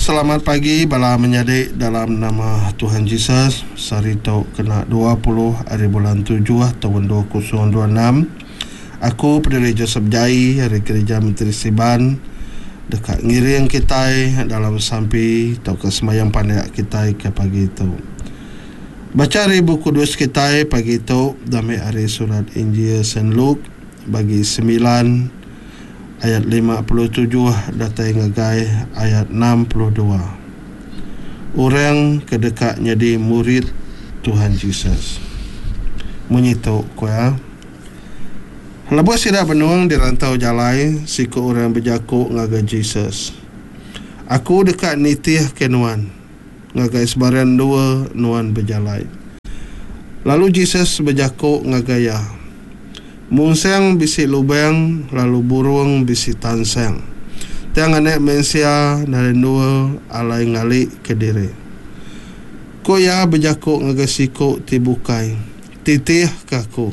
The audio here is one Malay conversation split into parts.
Selamat pagi, bala menyadik dalam nama Tuhan Yesus. Sari tau kena 20 hari bulan 7 tahun 2026. Aku Pendiri Joseph Jai dari Gereja Menteri Siban dekat ngiring kita dalam sampai tau ke semayang pandak kita ke pagi itu. Baca hari buku kudus kita pagi itu damai hari surat Injil Saint Luke bagi 9 ayat 57 datai ngagai ayat 62. Orang kedekatnya di murid Tuhan Yesus. Menyitu ko ya. Lepas sida benuang di rantau jalai siku orang berjaku ngagai Yesus. Aku dekat nitih ke nuan. Ngagai sebaran dua nuan berjalai. Lalu Yesus berjaku ngagaya. Munseng bisi lubang lalu burung bisi tanseng. Tiang anak mensia dari dua alai ngali ke diri. Ko ya berjaku ngagasiko tibukai. Titih kaku.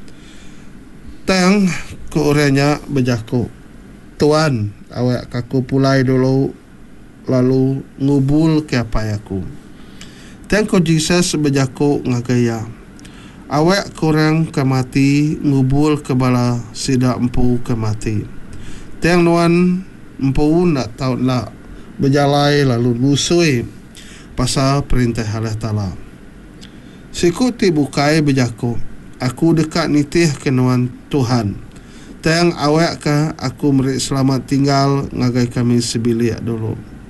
Tiang ko orangnya berjaku. Tuan awak kaku pulai dulu lalu ngubul ke apa yaku. Tiang ko Jesus berjaku ngagaya. Awak korang kemati ngubul ke bala sida empu kemati. Tiang nuan empu nak tahu nak berjalai lalu busui pasal perintah Allah Ta'ala. Siku tibukai berjaku. Aku dekat nitih ke nuan Tuhan. Tiang awak ke aku merik selamat tinggal ngagai kami sebilik dulu.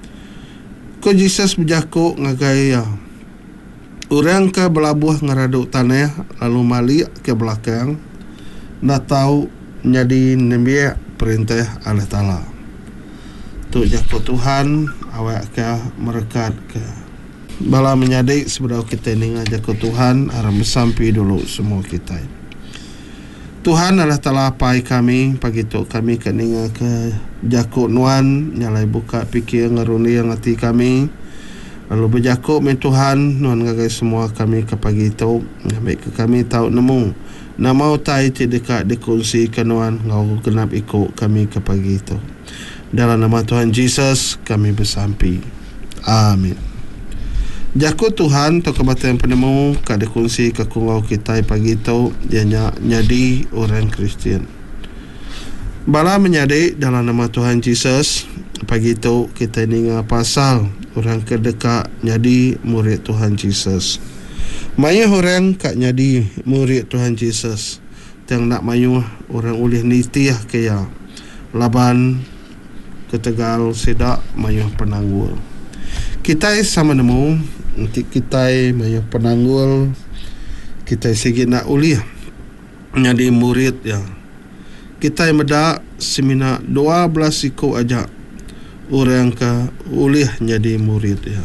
Ko Jesus berjaku ngagai ya. Orang ke belabuh ngeraduk tanah lalu malik ke belakang nak tahu jadi nabi perintah Allah Ta'ala. Tu jaku Tuhan awak ke merekat ke bala menyadik sebelum kita ni jaku Tuhan aram sampai dulu semua kita. Tuhan Allah Ta'ala pai kami pagi tu kami ke ninga ke jaku nuan nyalai buka fikir ngeruni yang hati kami. Lalu berjakuk dengan Tuhan nuan ngagai semua kami ke pagi itu ambil ke kami tahu nemu nama utai dekat dikongsi ke nuan ngau genap ikut kami ke pagi itu dalam nama Tuhan Yesus kami bersampi amin. Jakuk Tuhan tu kebatan penemu ke dikongsi ke kungau kita pagi itu dia nyadi orang Kristian bala menyadik dalam nama Tuhan Yesus. Pagi itu kita ingat pasal orang kedekat jadi murid Tuhan Yesus. Mayu orang kak jadi murid Tuhan Yesus. Yang nak mayu orang ulih nitiah kaya laban ketegal sedak mayu penanggul. Kita sama nemu nanti kita mayu penanggul kita segi nak ulih jadi murid ya. Kita medak semina 12 siku aja orang ke ulih jadi murid ya.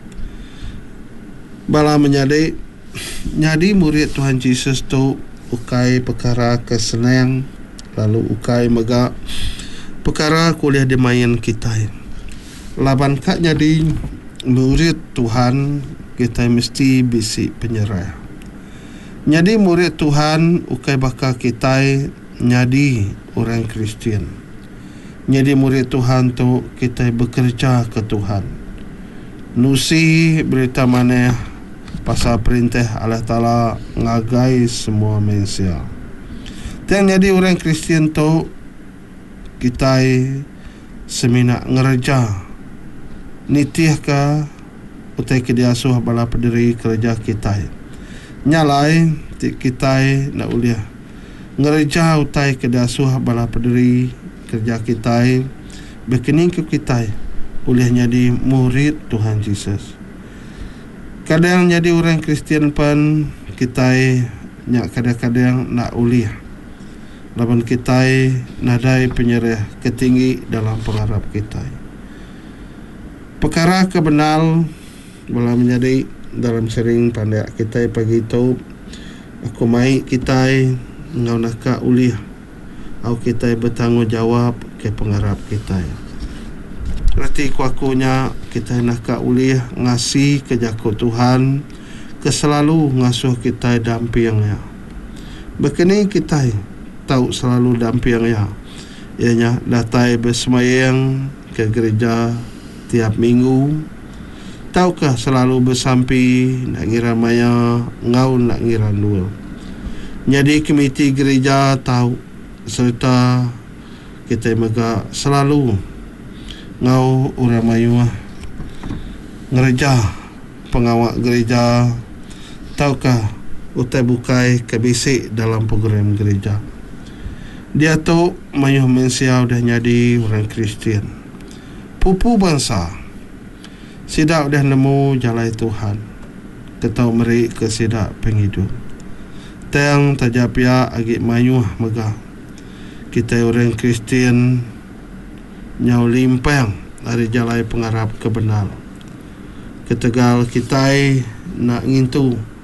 Bala menjadi murid Tuhan Yesus tu ukai perkara kesenang lalu ukai mega perkara kuliah dimain kita. Laban kak jadi murid Tuhan kita mesti bisi penyerah. Jadi murid Tuhan ukai bakal kita jadi orang Kristian. Jadi murid Tuhan tu kita bekerja ke Tuhan. Nusi berita mana pasal perintah Allah Ta'ala ngagai semua manusia. Dan jadi orang Kristian tu kita semina ngerja nitih ke utai kediasuh bala pendiri kerja kita. Nyalai kita nak uliah ngerja utai kediasuh bala pendiri kerja kita berkening ke kita boleh jadi murid Tuhan Yesus. Kadang jadi orang Kristian pun kita nyak kadang-kadang nak uliah laban kita nadai penyerah ketinggi dalam pengharap kita. Perkara kebenal boleh menjadi dalam sering pandai kita pagi itu aku mai kita ngau nak uliah atau kita bertanggungjawab ke pengharap kita. Berarti kuakunya kita nak ulih ngasih ke jaku Tuhan ke selalu ngasuh kita dampingnya. Begini kita tahu selalu dampingnya. Ianya datai bersemayang ke gereja tiap minggu. Tahukah selalu bersampi nak ngira maya ngau nak ngira dua. Jadi komiti gereja tahu serta kita mega selalu ngau orang mayu ngereja pengawak gereja. Tahukah utai bukai kebisik dalam program gereja. Dia tu mayuh mensiau dah jadi orang Kristian. Pupu bangsa sidak dah nemu jalan Tuhan. Ketau merik ke sidak penghidup. Tang tajapia agik mayuh megah. Kita orang Kristian nyau limpang dari jalan pengarap kebenar. Ketegal kita nak ngintu